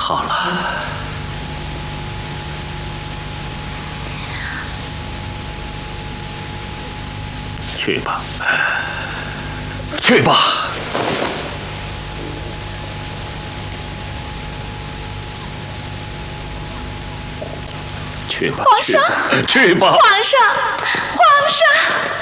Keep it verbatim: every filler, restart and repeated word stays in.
好了，去吧，去吧。去吧， 皇上， 去吧， 皇上，皇上。